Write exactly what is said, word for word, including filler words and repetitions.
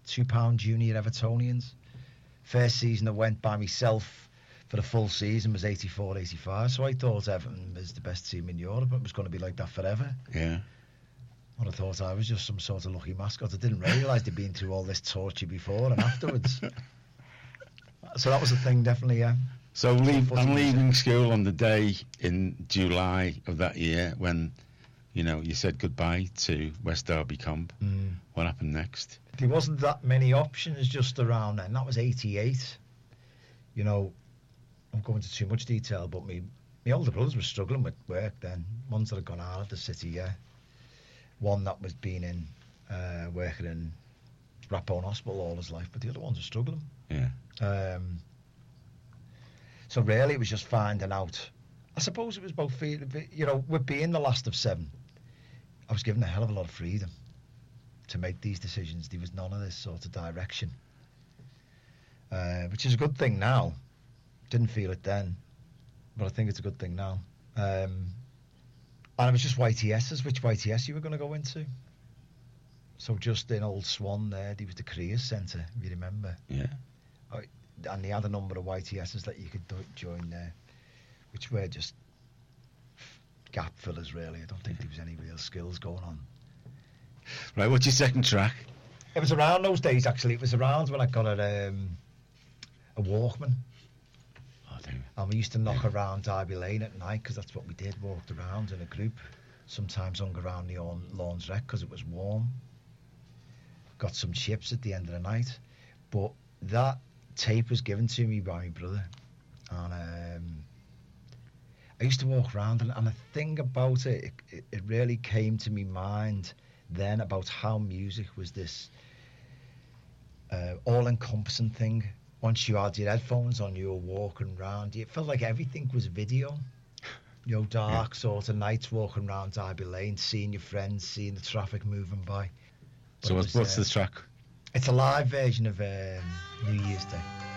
two pound junior Evertonians. First season I went by myself for the full season was eighty-four eighty-five, so I thought Everton was the best team in Europe. It was going to be like that forever. Yeah. Well, I thought I was just some sort of lucky mascot. I didn't realise they'd been through all this torture before and afterwards. So that was the thing, definitely, yeah. So leave, I'm leaving school on the day in July of that year when, you know, you said goodbye to West Derby Comp. Mm. What happened next? There wasn't that many options just around then. That was eighty-eight. You know, I'm going into too much detail, but me, my older brothers were struggling with work then. Ones that had gone out of the city, yeah. One that was been in, uh, working in Rathbone Hospital all his life, but the other ones were struggling. Yeah. Um, so really it was just finding out. I suppose it was both, you know, with being the last of seven, I was given a hell of a lot of freedom to make these decisions. There was none of this sort of direction, uh, which is a good thing now. Didn't feel it then, but I think it's a good thing now. Um, and it was just Y T S's, which Y T S you were going to go into. So just in Old Swan there, there was the careers centre, if you remember. Yeah. I, and they had a number of Y T S's that you could do, join there, which were just gap fillers, really. I don't think there was any real skills going on. Right, what's your second track? It was around those days, actually. It was around when I got a, um, a Walkman. Oh, damn. And we used to knock around Derby Lane at night, because that's what we did, walked around in a group. Sometimes hung around the Lawns Rec because it was warm. Got some chips at the end of the night. But that tape was given to me by my brother. And um, I used to walk around, and, and the thing about it, it, it really came to my mind then about how music was this uh, all-encompassing thing. Once you had your headphones on, you were walking around. It felt like everything was video. You know, dark yeah. sort of nights walking around Derby Lane, seeing your friends, seeing the traffic moving by. But so what's, was, what's uh, the track? It's a live version of um, New Year's Day.